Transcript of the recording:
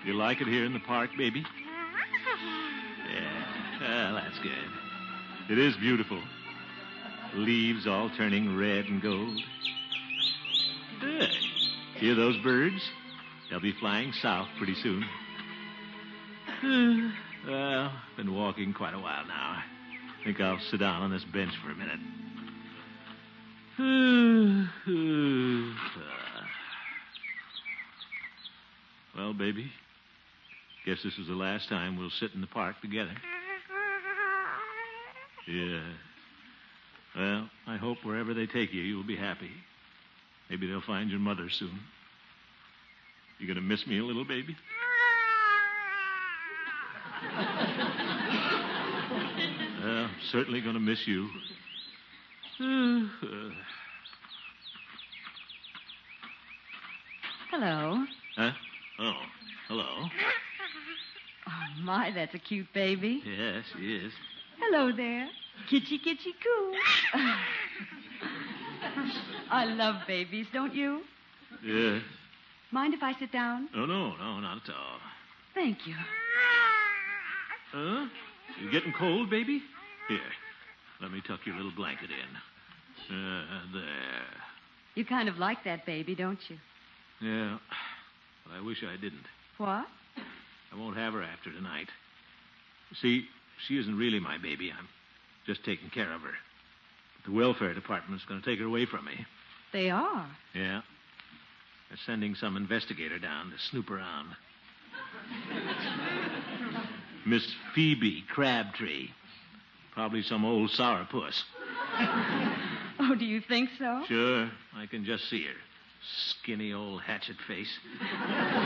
You like it here in the park, baby? Yeah. Well, that's good. It is beautiful. Leaves all turning red and gold. Hey, hear those birds? They'll be flying south pretty soon. Well, been walking quite a while now. I think I'll sit down on this bench for a minute. Well, baby, guess this is the last time we'll sit in the park together. Yeah. Well, I hope wherever they take you, you'll be happy. Maybe they'll find your mother soon. You gonna miss me a little, baby? Well, certainly gonna miss you. Hello. Huh? Oh, hello. Oh, my, that's a cute baby. Yes, he is. Hello there. Kitchy, kitchy, coo. I love babies, don't you? Yes. Mind if I sit down? Oh, no, not at all. Thank you. Huh? You getting cold, baby? Here, let me tuck your little blanket in. There. You kind of like that baby, don't you? Yeah, but I wish I didn't. What? I won't have her after tonight. See, she isn't really my baby. I'm just taking care of her. But the welfare department's going to take her away from me. They are? Yeah. They're sending some investigator down to snoop around. Miss Phoebe Crabtree. Probably some old sourpuss. Oh, do you think so? Sure. I can just see her. Skinny old hatchet face.